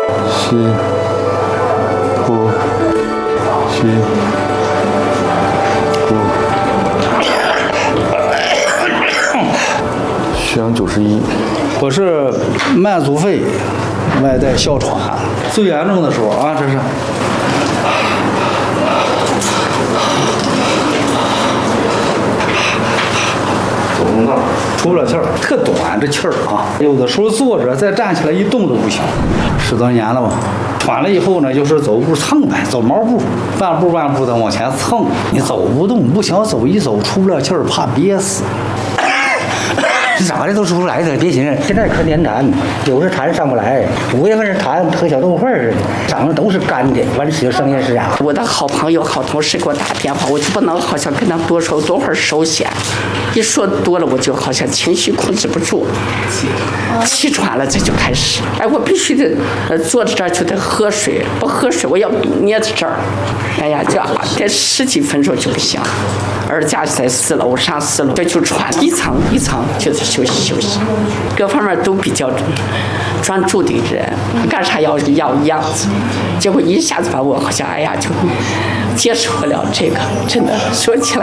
吸，呼，吸，呼。血氧91。 我是慢阻肺，外带哮喘，最严重的时候啊，这是。走不动道，出不了气儿，特短这气儿啊，有的时候坐着再站起来一动都不行，10多年了吧。喘了以后呢，就是走步蹭呗，走毛步，半步半步的往前蹭，你走不动，不想走一走出不了气儿，怕憋死。 咋的都出不来了，别寻思。现在可年痰，有时痰上不来，5月份是痰和小动物似的，嗓子都是干的，完使声音是哑。 我的好朋友、好同事给我打电话，我就不能好像跟他多说多会儿收线，一说多了我就好像情绪控制不住，气喘了这就开始。哎，我必须得坐在这儿就得喝水，不喝水我要捏在这儿，哎呀，这10几分钟就不行。二家在4楼，上4楼这就喘，一层一层就是休息，各方面都比较专注的人，干啥要样子，结果一下子把我好像哎呀就接受不了这个，真的说起来。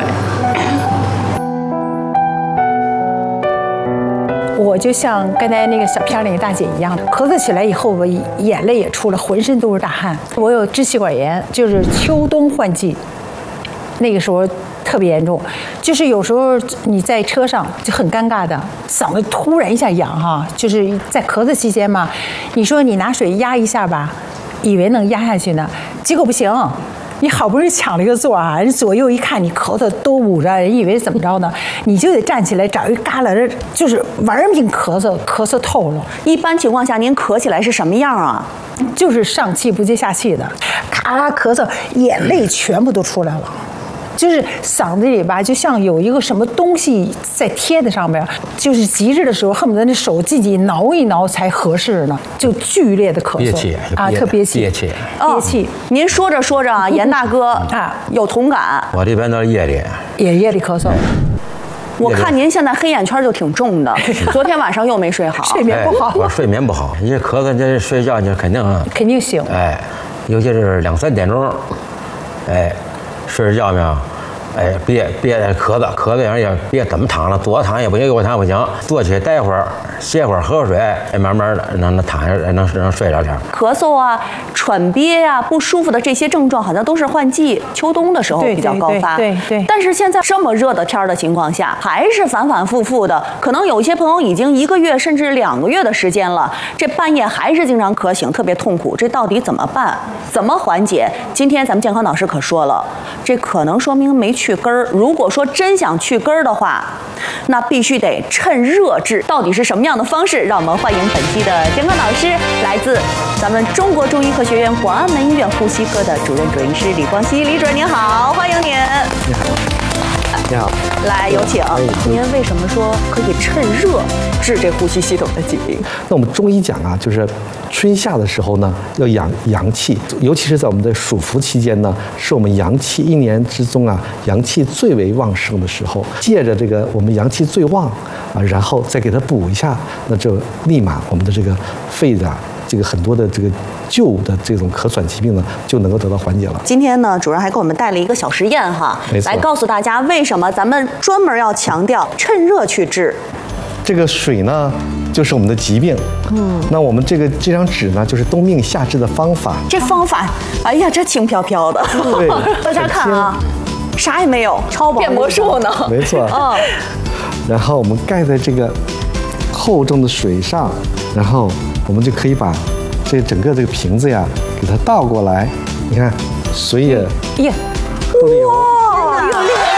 我就像刚才那个小片那个大姐一样，咳嗽起来以后，我眼泪也出了，浑身都是大汗。我有支气管炎，就是秋冬换季，那个时候特别严重，就是有时候你在车上就很尴尬的，嗓子突然一下痒哈，就是在咳嗽期间嘛，你说你拿水压一下吧，以为能压下去呢，结果不行。你好不容易抢了一个座啊，人左右一看你咳嗽都捂着，人以为怎么着呢？你就得站起来找一旮旯，就是玩命咳嗽透了。 一般情况下，您咳起来是什么样啊？ 就是上气不接下气的，咔啦咳嗽，眼泪全部都出来了。就是嗓子里吧，就像有一个什么东西在贴在上面，就是急着的时候，恨不得那手自己挠一挠才合适呢，就剧烈的咳嗽， 憋气啊，特憋气， 憋气， 憋气。 您说着说着啊，严大哥啊有同感。 我这边都是夜里， 夜里咳嗽。 我看您现在黑眼圈就挺重的，昨天晚上又没睡好， 睡眠不好。 我睡眠不好，一咳嗽这睡觉就肯定醒。 哎，尤其是2、3点钟，哎。睡着觉没有？哎，憋咳嗽也别怎么躺了，左躺也不行，右躺不行，坐起来待会儿，歇会儿，喝水，哎，慢慢的能躺下，能睡着点。 咳嗽啊、喘憋呀、不舒服的这些症状，好像都是换季秋冬的时候比较高发。 对。 但是现在这么热的天的情况下，还是反反复复的，可能有些朋友已经1个月甚至2个月的时间了，这半夜还是经常咳醒，特别痛苦，这到底怎么办？怎么缓解？今天咱们健康导师可说了，这可能说明没去根儿。如果说真想去根儿的话，那必须得趁热治。到底是什么样的方式？让我们欢迎本期的健康导师，来自咱们中国中医科学院广安门医院呼吸科的主任准医师李光羲。李主任您好，欢迎您。 你好。你好， 来有请。您为什么说可以趁热治这呼吸系统的疾病？ 那我们中医讲啊，就是春夏的时候呢，要养阳气，尤其是在我们的暑伏期间呢，是我们阳气1年之中啊，阳气最为旺盛的时候。借着这个我们阳气最旺啊，然后再给它补一下，那就立马我们的这个肺的这个很多的这个旧的这种咳喘疾病呢，就能够得到缓解了。 今天呢，主任还给我们带了一个小实验哈，来告诉大家为什么咱们专门要强调趁热去治。 这个水呢，就是我们的疾病。那我们这张纸呢，就是冬病夏治的方法。 这方法，哎呀，这轻飘飘的。 对， 大家看啊，啥也没有，超薄变魔术呢。 没错。然后我们盖在这个厚重的水上，然后我们就可以把这整个这个瓶子呀，给它倒过来。你看，水也哇，有力。